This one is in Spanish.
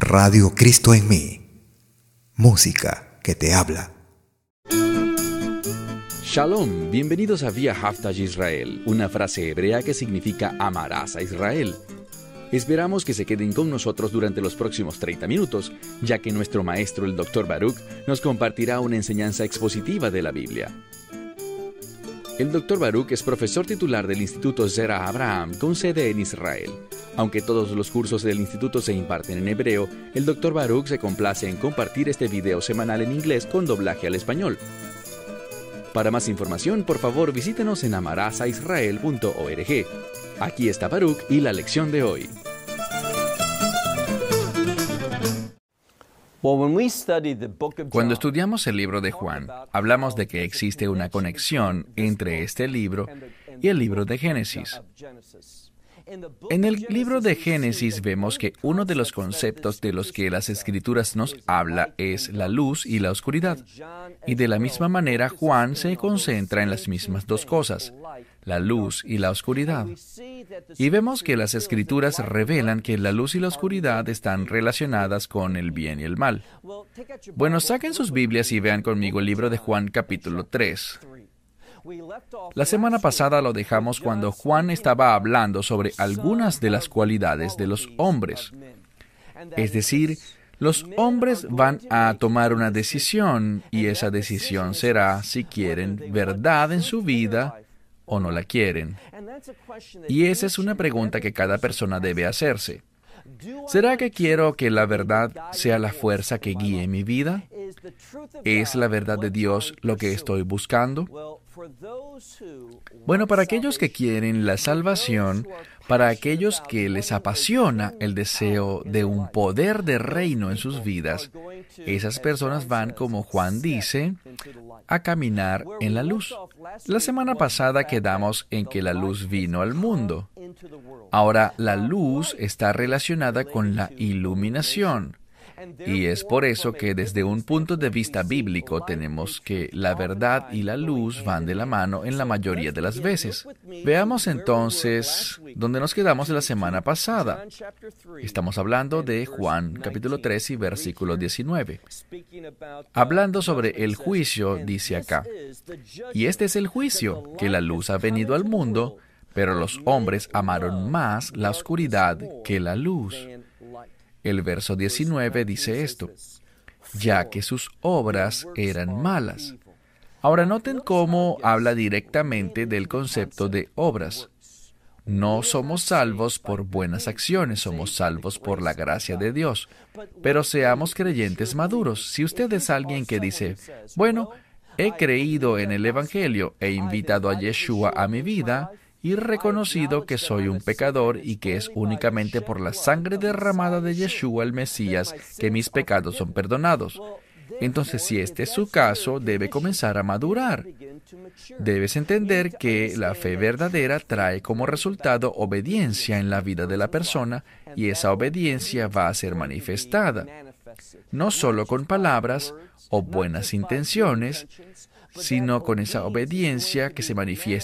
Radio Cristo en mí. Música que te habla. Shalom, bienvenidos a Vía Haftaj Israel, una frase hebrea que significa amarás a Israel. Esperamos que se queden con nosotros durante los próximos 30 minutos, ya que nuestro maestro, el Dr. Baruch, nos compartirá una enseñanza expositiva de la Biblia. El Dr. Baruch es profesor titular del Instituto Zera Abraham, con sede en Israel. Aunque todos los cursos del instituto se imparten en hebreo, el Dr. Baruch se complace en compartir este video semanal en inglés con doblaje al español. Para más información, por favor, visítenos en amarazaisrael.org. Aquí está Baruch y la lección de hoy. Cuando estudiamos el libro de Juan, hablamos de que existe una conexión entre este libro y el libro de Génesis. En el libro de Génesis vemos que uno de los conceptos de los que las Escrituras nos habla es la luz y la oscuridad. Y de la misma manera, Juan se concentra en las mismas dos cosas, la luz y la oscuridad. Y vemos que las Escrituras revelan que la luz y la oscuridad están relacionadas con el bien y el mal. Bueno, saquen sus Biblias y vean conmigo el libro de Juan capítulo 3. La semana pasada lo dejamos cuando Juan estaba hablando sobre algunas de las cualidades de los hombres. Es decir, los hombres van a tomar una decisión y esa decisión será si quieren verdad en su vida o no la quieren. Y esa es una pregunta que cada persona debe hacerse. ¿Será que quiero que la verdad sea la fuerza que guíe mi vida? ¿Es la verdad de Dios lo que estoy buscando? Bueno, para aquellos que quieren la salvación, para aquellos que les apasiona el deseo de un poder de reino en sus vidas, esas personas van, como Juan dice, a caminar en la luz. La semana pasada quedamos en que la luz vino al mundo. Ahora, la luz está relacionada con la iluminación. Y es por eso que desde un punto de vista bíblico tenemos que la verdad y la luz van de la mano en la mayoría de las veces. Veamos entonces dónde nos quedamos la semana pasada. Estamos hablando de Juan capítulo 3 y versículo 19. Hablando sobre el juicio, dice acá, y este es el juicio, que la luz ha venido al mundo, pero los hombres amaron más la oscuridad que la luz. El verso 19 dice esto, ya que sus obras eran malas. Ahora noten cómo habla directamente del concepto de obras. No somos salvos por buenas acciones, somos salvos por la gracia de Dios. Pero seamos creyentes maduros. Si usted es alguien que dice, bueno, he creído en el Evangelio, he invitado a Yeshua a mi vida, y reconocido que soy un pecador y que es únicamente por la sangre derramada de Yeshua el Mesías que mis pecados son perdonados. Entonces, si este es su caso, debe comenzar a madurar. Debes entender que la fe verdadera trae como resultado obediencia en la vida de la persona y esa obediencia va a ser manifestada, no solo con palabras o buenas intenciones, sino con esa obediencia que se manifiesta